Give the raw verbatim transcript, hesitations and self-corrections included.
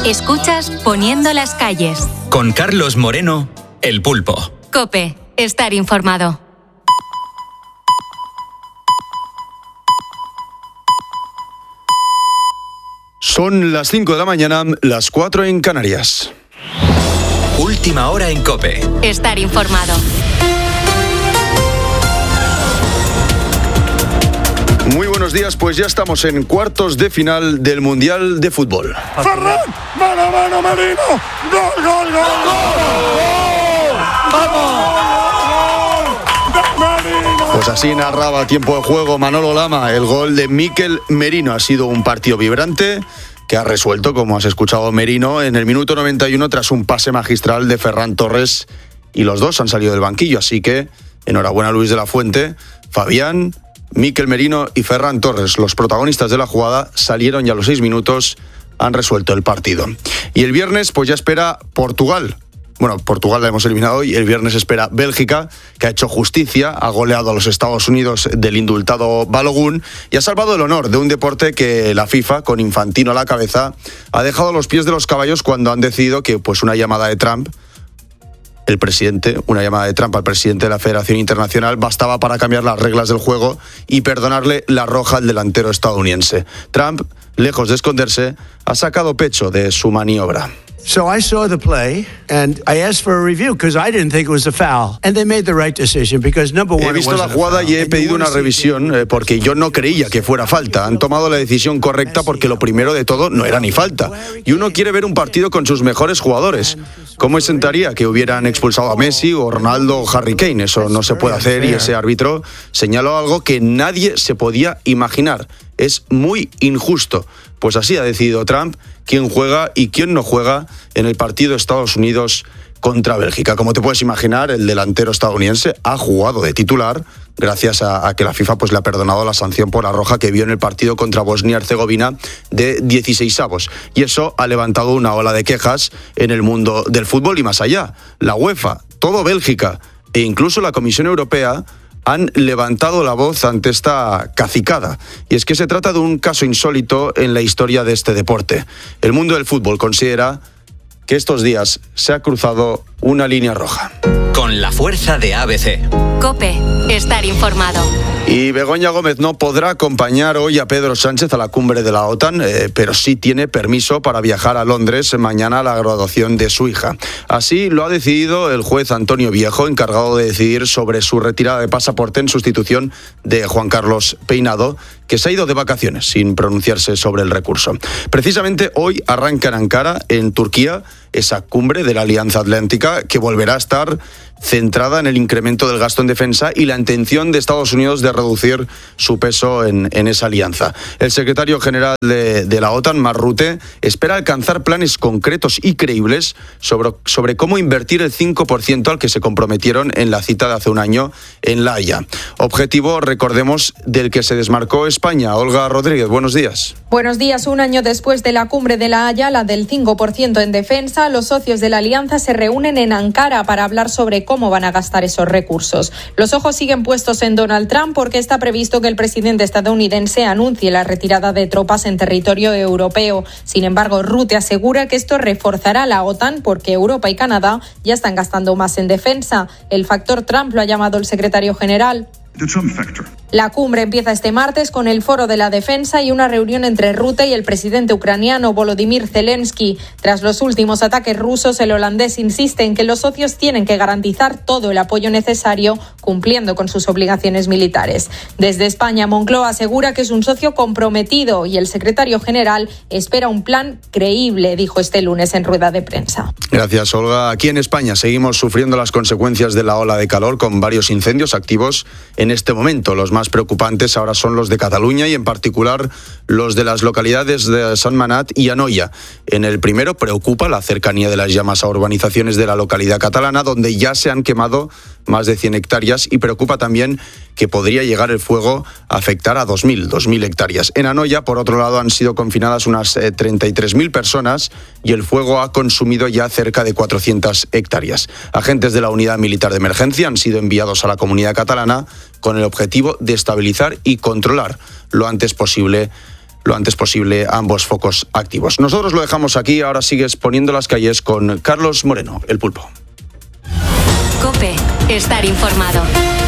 Escuchas Poniendo las calles. Con Carlos Moreno, El Pulpo. COPE. Estar informado. Son las cinco de la mañana, las cuatro en Canarias. Última hora en COPE. Estar informado. Muy buenos días, pues ya estamos en cuartos de final del Mundial de Fútbol. ¡Ferran! ¡Mano, mano, Merino! ¡Gol, gol, gol! ¡Gol! ¡Vamos! Pues así narraba a tiempo de juego Manolo Lama el gol de Mikel Merino. Ha sido un partido vibrante que ha resuelto, como has escuchado, Merino en el minuto noventa y uno tras un pase magistral de Ferran Torres, y los dos han salido del banquillo, así que enhorabuena Luis de la Fuente. Fabián, Mikel Merino y Ferran Torres, los protagonistas de la jugada, salieron ya a los seis minutos, han resuelto el partido. Y el viernes pues ya espera Portugal. Bueno, Portugal la hemos eliminado hoy. El viernes espera Bélgica, que ha hecho justicia, ha goleado a los Estados Unidos del indultado Balogun y ha salvado el honor de un deporte que la FIFA, con Infantino a la cabeza, ha dejado a los pies de los caballos cuando han decidido que pues una llamada de Trump, el presidente, una llamada de Trump al presidente de la Federación Internacional bastaba para cambiar las reglas del juego y perdonarle la roja al delantero estadounidense. Trump, lejos de esconderse, ha sacado pecho de su maniobra. So I saw the play and I asked for a review because I didn't think it was a foul, and they made the right decision because number one. He visto la jugada y he pedido una revisión eh, porque yo no creía que fuera falta. Han tomado la decisión correcta porque lo primero de todo no era ni falta. Y uno quiere ver un partido con sus mejores jugadores. ¿Cómo sentaría que hubieran expulsado a Messi o Ronaldo o Harry Kane? Eso no se puede hacer y ese árbitro señaló algo que nadie se podía imaginar. Es muy injusto. Pues así ha decidido Trump quién juega y quién no juega en el partido Estados Unidos contra Bélgica. Como te puedes imaginar, el delantero estadounidense ha jugado de titular gracias a, a que la FIFA pues, le ha perdonado la sanción por la roja que vio en el partido contra Bosnia-Herzegovina de dieciseisavos. Y eso ha levantado una ola de quejas en el mundo del fútbol y más allá. La UEFA, todo Bélgica e incluso la Comisión Europea han levantado la voz ante esta cacicada. Y es que se trata de un caso insólito en la historia de este deporte. El mundo del fútbol considera que estos días se ha cruzado una línea roja. Con la fuerza de A B C. COPE. Estar informado. Y Begoña Gómez no podrá acompañar hoy a Pedro Sánchez a la cumbre de la OTAN, eh, pero sí tiene permiso para viajar a Londres mañana a la graduación de su hija. Así lo ha decidido el juez Antonio Viejo, encargado de decidir sobre su retirada de pasaporte en sustitución de Juan Carlos Peinado, que se ha ido de vacaciones sin pronunciarse sobre el recurso. Precisamente hoy arranca en Ankara, en Turquía, esa cumbre de la Alianza Atlántica que volverá a estar centrada en el incremento del gasto en defensa y la intención de Estados Unidos de reducir su peso en, en esa alianza. El secretario general de, de la OTAN, Mark Rutte, espera alcanzar planes concretos y creíbles sobre, sobre cómo invertir el cinco por ciento al que se comprometieron en la cita de hace un año en La Haya. Objetivo, recordemos, del que se desmarcó España. Olga Rodríguez, buenos días. Buenos días. Un año después de la cumbre de La Haya, la del cinco por ciento en defensa, los socios de la alianza se reúnen en Ankara para hablar sobre cómo van a gastar esos recursos. Los ojos siguen puestos en Donald Trump porque está previsto que el presidente estadounidense anuncie la retirada de tropas en territorio europeo. Sin embargo, Rutte asegura que esto reforzará la OTAN porque Europa y Canadá ya están gastando más en defensa. El factor Trump lo ha llamado el secretario general. La cumbre empieza este martes con el Foro de la Defensa y una reunión entre Rutte y el presidente ucraniano Volodymyr Zelensky. Tras los últimos ataques rusos, el holandés insiste en que los socios tienen que garantizar todo el apoyo necesario, cumpliendo con sus obligaciones militares. Desde España, Moncloa asegura que es un socio comprometido y el secretario general espera un plan creíble, dijo este lunes en rueda de prensa. Gracias, Olga. Aquí en España seguimos sufriendo las consecuencias de la ola de calor con varios incendios activos en este momento. Los más preocupantes ahora son los de Cataluña y en particular los de las localidades de Sentmenat y Anoia. En el primero preocupa la cercanía de las llamas a urbanizaciones de la localidad catalana donde ya se han quemado más de cien hectáreas y preocupa también que podría llegar el fuego a afectar a dos mil hectáreas. En Anoia, por otro lado, han sido confinadas unas eh, treinta y tres mil personas y el fuego ha consumido ya cerca de cuatrocientas hectáreas. Agentes de la Unidad Militar de Emergencia han sido enviados a la comunidad catalana con el objetivo de estabilizar y controlar lo antes posible lo antes posible ambos focos activos. Nosotros lo dejamos aquí, ahora sigues poniendo las calles con Carlos Moreno, el Pulpo. COPE, estar informado.